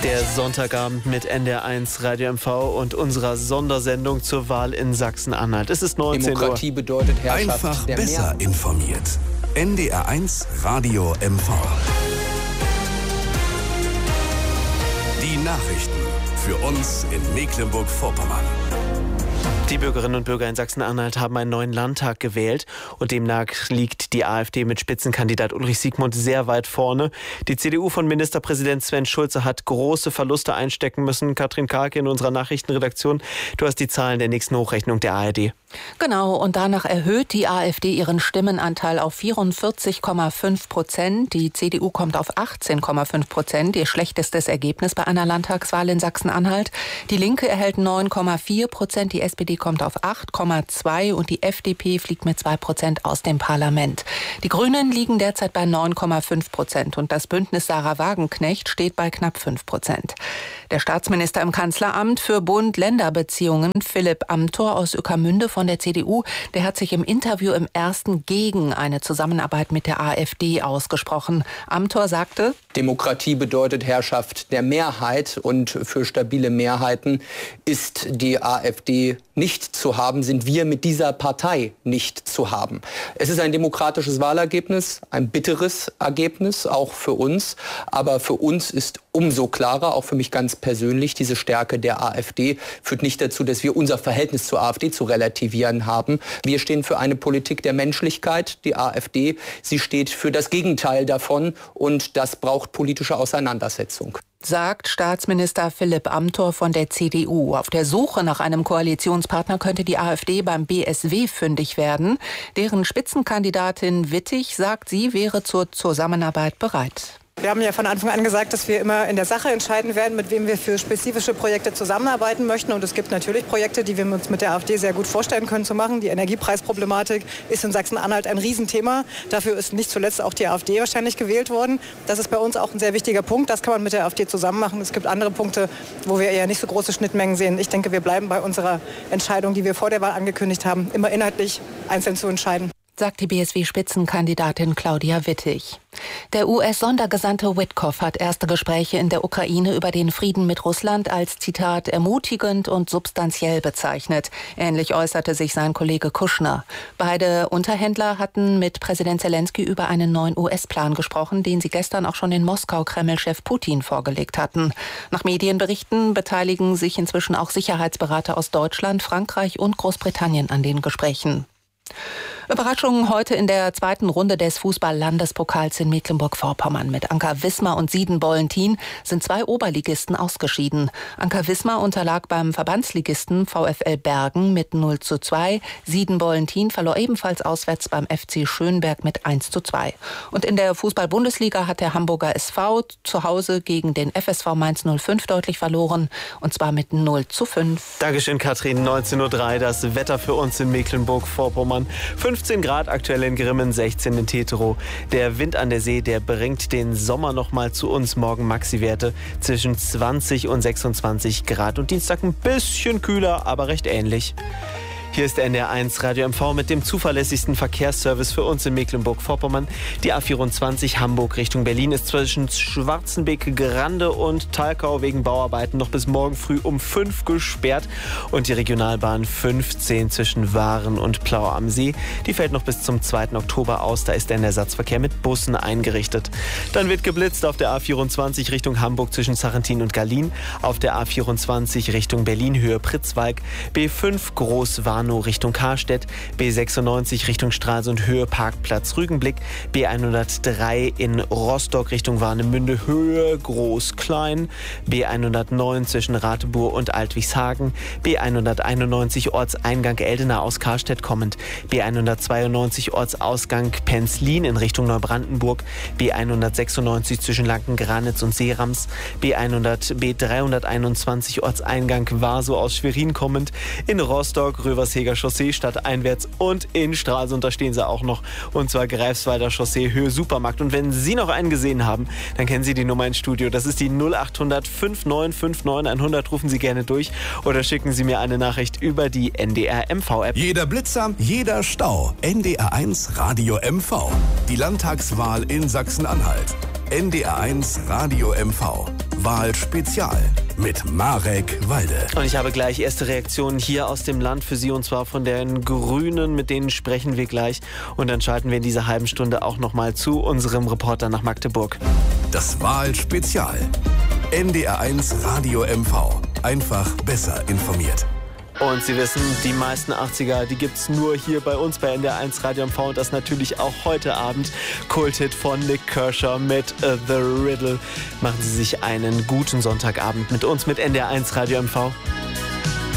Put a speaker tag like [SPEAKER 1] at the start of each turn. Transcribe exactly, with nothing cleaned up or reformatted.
[SPEAKER 1] Der Sonntagabend mit N D R eins Radio M V und unserer Sondersendung zur Wahl in Sachsen-Anhalt. Es ist neunzehn Uhr.
[SPEAKER 2] Demokratie bedeutet Herrschaft.
[SPEAKER 3] Einfach
[SPEAKER 2] der
[SPEAKER 3] besser
[SPEAKER 2] Mehrheit.
[SPEAKER 3] informiert. N D R eins Radio M V. Die Nachrichten für uns in Mecklenburg-Vorpommern.
[SPEAKER 1] Die Bürgerinnen und Bürger in Sachsen-Anhalt haben einen neuen Landtag gewählt und demnach liegt die AfD mit Spitzenkandidat Ulrich Siegmund sehr weit vorne. Die C D U von Ministerpräsident Sven Schulze hat große Verluste einstecken müssen. Katrin Karke in unserer Nachrichtenredaktion, du hast die Zahlen der nächsten Hochrechnung der A R D.
[SPEAKER 4] Genau, und danach erhöht die AfD ihren Stimmenanteil auf vierundvierzig Komma fünf Prozent. Die C D U kommt auf achtzehn Komma fünf Prozent, ihr schlechtestes Ergebnis bei einer Landtagswahl in Sachsen-Anhalt. Die Linke erhält neun Komma vier Prozent, die S P D kommt auf acht Komma zwei und die F D P fliegt mit zwei Prozent aus dem Parlament. Die Grünen liegen derzeit bei neun Komma fünf Prozent und das Bündnis Sarah Wagenknecht steht bei knapp fünf Prozent. Der Staatsminister im Kanzleramt für Bund-Länder-Beziehungen, Philipp Amthor aus Ueckermünde von der C D U, der hat sich im Interview im Ersten gegen eine Zusammenarbeit mit der AfD ausgesprochen. Amthor sagte:
[SPEAKER 2] Demokratie bedeutet Herrschaft der Mehrheit und für stabile Mehrheiten ist die AfD nicht zu haben, sind wir mit dieser Partei nicht zu haben. Es ist ein demokratisches Wahlergebnis, ein bitteres Ergebnis, auch für uns. Aber für uns ist umso klarer, auch für mich ganz persönlich, diese Stärke der AfD führt nicht dazu, dass wir unser Verhältnis zur AfD zu relativieren haben. Wir stehen für eine Politik der Menschlichkeit, die AfD. Sie steht für das Gegenteil davon und das braucht politische Auseinandersetzung.
[SPEAKER 4] Sagt Staatsminister Philipp Amthor von der C D U. Auf der Suche nach einem Koalitionspartner könnte die AfD beim B S W fündig werden. Deren Spitzenkandidatin Wittig sagt, sie wäre zur Zusammenarbeit bereit.
[SPEAKER 5] Wir haben ja von Anfang an gesagt, dass wir immer in der Sache entscheiden werden, mit wem wir für spezifische Projekte zusammenarbeiten möchten. Und es gibt natürlich Projekte, die wir uns mit der AfD sehr gut vorstellen können zu machen. Die Energiepreisproblematik ist in Sachsen-Anhalt ein Riesenthema. Dafür ist nicht zuletzt auch die AfD wahrscheinlich gewählt worden. Das ist bei uns auch ein sehr wichtiger Punkt. Das kann man mit der AfD zusammen machen. Es gibt andere Punkte, wo wir eher nicht so große Schnittmengen sehen. Ich denke, wir bleiben bei unserer Entscheidung, die wir vor der Wahl angekündigt haben, immer inhaltlich einzeln zu entscheiden.
[SPEAKER 4] Sagt die B S W-Spitzenkandidatin Claudia Wittig. Der U S-Sondergesandte Witkoff hat erste Gespräche in der Ukraine über den Frieden mit Russland als, Zitat, ermutigend und substanziell bezeichnet. Ähnlich äußerte sich sein Kollege Kushner. Beide Unterhändler hatten mit Präsident Zelensky über einen neuen U S-Plan gesprochen, den sie gestern auch schon in Moskau Kreml-Chef Putin vorgelegt hatten. Nach Medienberichten beteiligen sich inzwischen auch Sicherheitsberater aus Deutschland, Frankreich und Großbritannien an den Gesprächen. Überraschungen heute in der zweiten Runde des Fußball-Landespokals in Mecklenburg-Vorpommern. Mit Anker Wismar und Sieden-Bollentin sind zwei Oberligisten ausgeschieden. Anker Wismar unterlag beim Verbandsligisten VfL Bergen mit null zu zwei. Sieden-Bollentin verlor ebenfalls auswärts beim F C Schönberg mit eins zu zwei. Und in der Fußball-Bundesliga hat der Hamburger S V zu Hause gegen den F S V Mainz null fünf deutlich verloren. Und zwar mit null zu fünf.
[SPEAKER 1] Dankeschön, Katrin. neunzehn Uhr drei, das Wetter für uns in Mecklenburg-Vorpommern. fünfzehn Grad aktuell in Grimmen, sechzehn in Tetero. Der Wind an der See, der bringt den Sommer noch mal zu uns. Morgen Maxi-Werte zwischen zwanzig und sechsundzwanzig Grad. Und Dienstag ein bisschen kühler, aber recht ähnlich. Hier ist N D R eins Radio M V mit dem zuverlässigsten Verkehrsservice für uns in Mecklenburg-Vorpommern. Die A vierundzwanzig Hamburg Richtung Berlin ist zwischen Schwarzenbeck, Grande und Talkau wegen Bauarbeiten noch bis morgen früh um fünf gesperrt. Und die Regionalbahn fünfzehn zwischen Waren und Plau am See, die fällt noch bis zum zweiten Oktober aus. Da ist der Ersatzverkehr mit Bussen eingerichtet. Dann wird geblitzt auf der A vierundzwanzig Richtung Hamburg zwischen Sarrentin und Gallien. Auf der A vierundzwanzig Richtung Berlin Höhe Pritzwalk. B fünf Großwarnow Richtung Karstedt, B sechsundneunzig Richtung Stralsund Höhe Parkplatz Rügenblick, B hundertdrei in Rostock Richtung Warnemünde Höhe Groß-Klein, B hundertneun zwischen Ratebur und Altwichshagen, B hunderteinundneunzig Ortseingang Eldena aus Karstedt kommend, B hundertzweiundneunzig Ortsausgang Penzlin in Richtung Neubrandenburg, B hundertsechsundneunzig zwischen Lanken-Granitz und Seerams, B hundert, B dreihunderteinundzwanzig Ortseingang Warsow aus Schwerin kommend, in Rostock Röversheger Chaussee stadteinwärts und in Stralsund, da stehen sie auch noch, und zwar Greifswalder Chaussee Höhe Supermarkt. Und wenn Sie noch einen gesehen haben, dann kennen Sie die Nummer ins Studio. Das ist die null acht hundert neunundfünfzig neunundfünfzig hundert. Rufen Sie gerne durch oder schicken Sie mir eine Nachricht über die N D R M V-App.
[SPEAKER 3] Jeder Blitzer, jeder Stau. N D R eins Radio M V. Die Landtagswahl in Sachsen-Anhalt. N D R eins Radio M V. Wahlspezial mit Marek Walde.
[SPEAKER 1] Und ich habe gleich erste Reaktionen hier aus dem Land für Sie, und zwar von den Grünen, mit denen sprechen wir gleich. Und dann schalten wir in dieser halben Stunde auch nochmal zu unserem Reporter nach Magdeburg.
[SPEAKER 3] Das Wahlspezial. N D R eins Radio M V. Einfach besser informiert.
[SPEAKER 1] Und Sie wissen, die meisten achtziger, die gibt's nur hier bei uns bei N D R eins Radio M V, und das natürlich auch heute Abend. Kulthit von Nick Kershaw mit uh, The Riddle. Machen Sie sich einen guten Sonntagabend mit uns, mit N D R eins Radio M V.